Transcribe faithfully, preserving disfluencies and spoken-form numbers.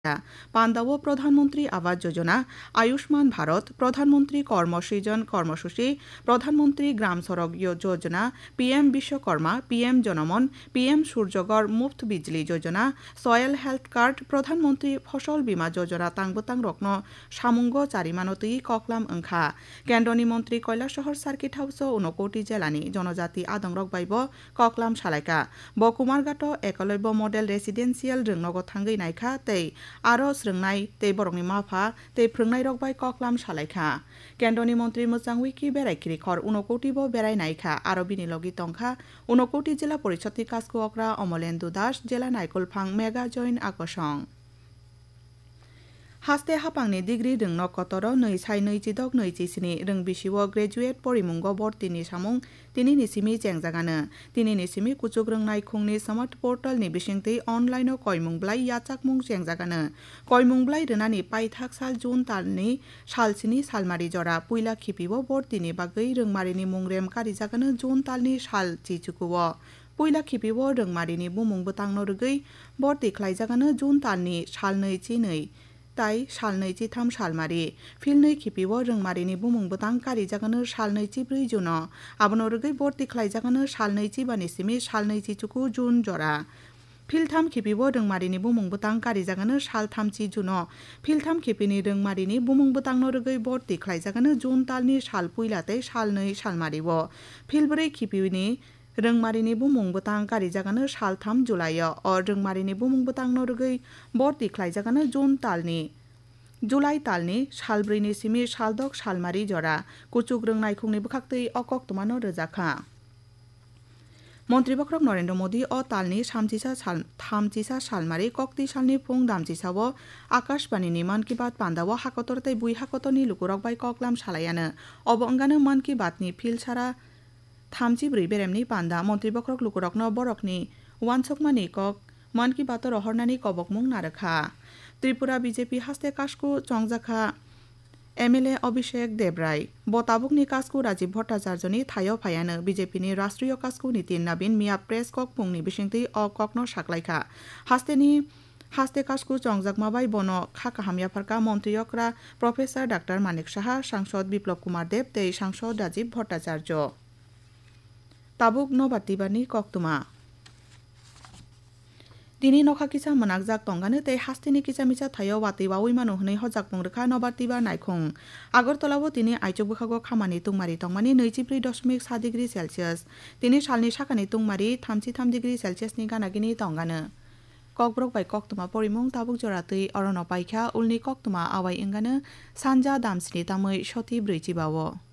পান্দাও প্রধানমন্ত্রী আবাস যোজনা আয়ুষ্মান ভারত প্রধানমন্ত্রী কর্মসৃজন কর্মসূচি প্রধানমন্ত্রী গ্রাম সড়ক যোজনা PM Vishwakarma PM Janman PM Surya Ghar মুফত বিজলি যোজনা সয়েল হেলথ কার্ড প্রধানমন্ত্রী ফসল বীমা যোজনা তাংবতাং রত্ন সামুঙ্গ চারিমানতই ককলাম ওংখা কেন্দ্রনি মন্ত্রী কৈলাসহর সার্কিট হাউস ঊনকোটি জেলানি জনজাতি আদংরক বাইব ককলাম সালাইকা বকুমারঘাট একলব্য মডেল রেসিডেন্সিয়েল রংনগর থাঙ্গই নাইখা তৈ আরো স্রংনাই তৈ বরংনি মাফা তৈ ফ্রংনাই রকবাই ককলাম সালাইখা কেন্দ্রনি মন্ত্রী মোচাং উইকি বেড়াইখিরি খর ঊনকোটিব বেড়াই নাইখা আরো বিনিলগি তংখা ঊনকোটি জেলা পরিষদটি কাসকু অকরা অমলেন্দু দাস জেলা নাইকলফাং মেগা জয়েন্ট আকর্ষণ হাস্তে হাপাংনি ডিগ্রি রংন কতর नै সাই नैजिदक नैजिस्नि রং বিশিও গ্রেজুয়েট পরিমুঙ্গ বর্তিনি সামুং তিনি নিসিমি চেংজাগানো তিনি নিসিমি কুচুক রংনাই খুংনি স্মার্ট পোর্টাল नि बिसिंतै অনলাইন কয়মুংব্লাই ইয়াচাকমুং চেংজাগানো কয়মুংব্লাই রনানি পাইথাক সাল জুন তালনি সালसिनि সালমারি জরা পুইলা খিপিও বর্তিনি বাগৈ রংমারিনি মুংরেম কারিজাগানো জুন তালনি সাল চিচুকুও পুইলা খিপিও রংমারিনি বুমুং বতাংनो রগै বর্তি ख्लाइजागानो জুন तालनि साल नै चि नै তাই সাল नै চি থাম সালমারি ফিল नै খিপিও রংমারিনি বুমুং বতাং কারিজাগানো সাল नै চি ব্रै जुन আবনো রগৈ বর্তি ख्लाइजागानो साल नै चि बानिसिमि साल नै चि चुकु जुन जरा फिलथाम खिपिबो रंमारिनि बुमुं बतां कारिजागानो साल थामचि जुन फिलथाम खिपिनि रंमारिनि बुमुं बतांनो रगै बर्ति ख्लाइजागानो जुन तालनि साल पुइलातै साल नै सालमारिबो फिलब्रै खिपिनि रंमारिनि बुमुं बतां कारिजागानो साल थाम जुलाइ अ रंमारिनि बुमुं बतांनो रगै बर्ति ख्लाइजागानो जुन तालनि जुलाई तालनि सालब्रैनि सिमि सालदक सालमारि जरा कुचुक रंनाय खुंनि बखाक्तै अकक तमानो रोजाखा মন্ত্রী বক্রক নরেন্দ্র মোদী ও তালনি সামচিসা সাল থামচিসা সালমারি কক্তি সালনি ফুং দামচিসাও আকাশবাণীনি মান কি বাত পান্দাও হাকতরতাই বুই হাকতনি লুকুরক বাই ককলাম সালায়ানো অবঙ্গানো মান কি বাতনি ফিল সারা থামচি ব্रै বেরেমনি পান্দা মন্ত্রী বক্রক লুকুরকনো বরকনি ওয়ানসকমানি কক মান কি বাতর অহরনানি কবকমুং নারখা ত্রিপুরা বিজেপি হাস্তে কাশকু চংজাখা এমএলএ অভিষেক দেবরাই বতাবুকনি কাসকু রাজীব ভট্টাচার্যনি থায় ফায়ানো বিজেপিনি রাষ্ট্রীয় কাসকু নীতিন নাবিন মিয়া প্রেস কক পুংনি বিসিংতৈ অ ককনো সাকলাইখা হাস্তেনি হাস্তে কাসকু চংজাকমাবাই বন খাকা হামিয়াফারকা মন্ত্রীয়করা প্রফেসর ডাক্তার মানিক সাহা সাংসদ বিপ্লব কুমার দেব তৈ সাংসদ রাজীব ভট্টাচার্য তাবুক নবাতিবানি কক্তুমা তিনি নখা কিসা মনাকজাক তংগানো তৈ হাস্তিনি কিসা মিসা থায় ওয়াতি ওয়াউই মানো হनै হজাক মুংরখা নবাতিবা নাইখুং আগরতলাও তিনি আইচক বখাগো খামানি তুংমারি তংমানি नैजिब्रै दशमिक सात डिग्री सेलसियास তিনি সালনি সাকানি তুংমারি थामजि थाम डिग्री सेलसियासनि गानागिनि तंगानो ककब्रक बाय कक्तमा परिमुं ताबुक जरातै अरन पाइखा उलनि कक्तमा आवाय इंगानो सानजा दामसिनि तामै सति ब्रैजिबावो।